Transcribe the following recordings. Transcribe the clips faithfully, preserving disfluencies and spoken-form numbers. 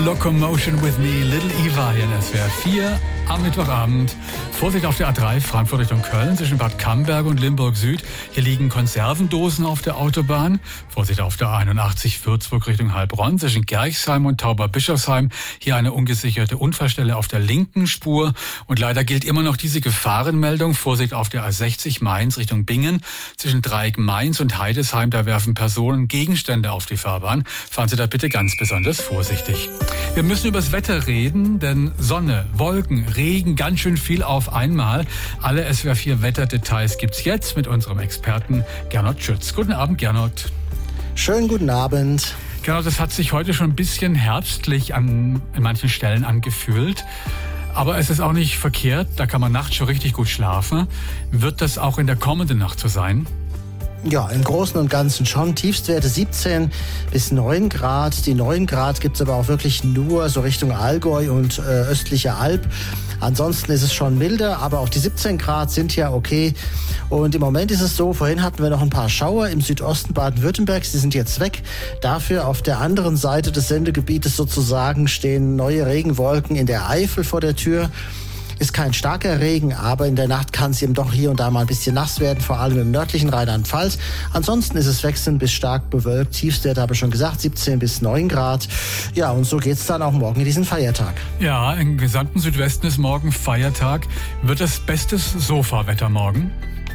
Locomotion with me, Little Eva hier in S W R vier am Mittwochabend. Vorsicht auf der A drei, Frankfurt Richtung Köln, zwischen Bad Camberg und Limburg Süd. Hier liegen Konservendosen auf der Autobahn. Vorsicht auf der einundachtzig, Würzburg Richtung Heilbronn, zwischen Gerchsheim und Tauberbischofsheim. Hier eine ungesicherte Unfallstelle auf der linken Spur. Und leider gilt immer noch diese Gefahrenmeldung. Vorsicht auf der A sechzig, Mainz Richtung Bingen, zwischen Dreieck Mainz und Heidesheim. Da werfen Personen Gegenstände auf die Fahrbahn. Fahren Sie da bitte ganz besonders vorsichtig. Wir müssen über das Wetter reden, denn Sonne, Wolken, Regen, ganz schön viel auf einmal. Alle S W R vier Wetterdetails gibt's jetzt mit unserem Experten Gernot Schütz. Guten Abend, Gernot. Schönen guten Abend. Gernot, es hat sich heute schon ein bisschen herbstlich an in manchen Stellen angefühlt. Aber es ist auch nicht verkehrt, da kann man nachts schon richtig gut schlafen. Wird das auch in der kommenden Nacht so sein? Ja, im Großen und Ganzen schon. Tiefstwerte siebzehn bis neun Grad. Die neun Grad gibt's aber auch wirklich nur so Richtung Allgäu und äh, östliche Alb. Ansonsten ist es schon milder, aber auch die siebzehn Grad sind ja okay. Und im Moment ist es so, vorhin hatten wir noch ein paar Schauer im Südosten Baden-Württembergs, die sind jetzt weg. Dafür auf der anderen Seite des Sendegebietes sozusagen stehen neue Regenwolken in der Eifel vor der Tür. Ist kein starker Regen, aber in der Nacht kann es eben doch hier und da mal ein bisschen nass werden, vor allem im nördlichen Rheinland-Pfalz. Ansonsten ist es wechselnd bis stark bewölkt. Tiefstwerte habe ich schon gesagt, siebzehn bis neun Grad. Ja, und so geht's dann auch morgen in diesen Feiertag. Ja, im gesamten Südwesten ist morgen Feiertag. Wird das bestes Sofawetter morgen?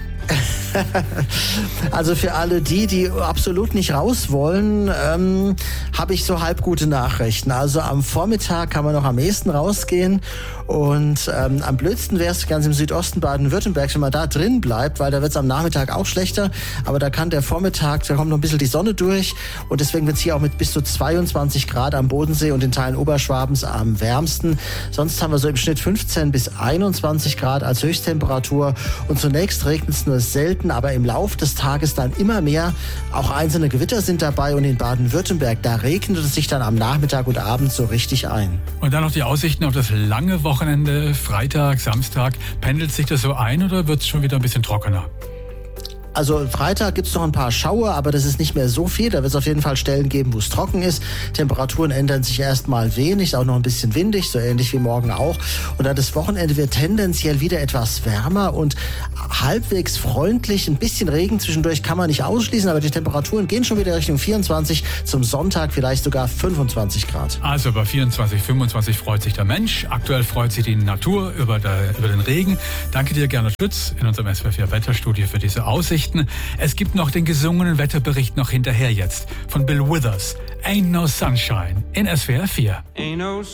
Also für alle die, die absolut nicht raus wollen, ähm, habe ich so halb gute Nachrichten. Also am Vormittag kann man noch am ehesten rausgehen und ähm, am blödsten wäre es ganz im Südosten Baden-Württembergs, wenn man da drin bleibt, weil da wird es am Nachmittag auch schlechter, aber da kann der Vormittag, da kommt noch ein bisschen die Sonne durch und deswegen wird es hier auch mit bis zu zweiundzwanzig Grad am Bodensee und in Teilen Oberschwabens am wärmsten. Sonst haben wir so im Schnitt fünfzehn bis einundzwanzig Grad als Höchsttemperatur und zunächst regnet es nur selten, aber im Lauf des Tages dann immer mehr. Auch einzelne Gewitter sind dabei und in Baden-Württemberg, da regnet es sich dann am Nachmittag und Abend so richtig ein. Und dann noch die Aussichten auf das lange Wochenende, Freitag, Samstag. Pendelt sich das so ein oder wird es schon wieder ein bisschen trockener? Also Freitag gibt's noch ein paar Schauer, aber das ist nicht mehr so viel. Da wird es auf jeden Fall Stellen geben, wo es trocken ist. Temperaturen ändern sich erstmal wenig, ist auch noch ein bisschen windig, so ähnlich wie morgen auch. Und dann das Wochenende wird tendenziell wieder etwas wärmer und halbwegs freundlich. Ein bisschen Regen zwischendurch kann man nicht ausschließen, aber die Temperaturen gehen schon wieder Richtung vierundzwanzig. Zum Sonntag vielleicht sogar fünfundzwanzig Grad. Also bei vierundzwanzig, fünfundzwanzig freut sich der Mensch. Aktuell freut sich die Natur über, der, über den Regen. Danke dir, Gernot Schütz, in unserem S W R vier Wetterstudio für diese Aussicht. Es gibt noch den gesungenen Wetterbericht noch hinterher jetzt von Bill Withers. Ain't no sunshine in S W R vier. Ain't no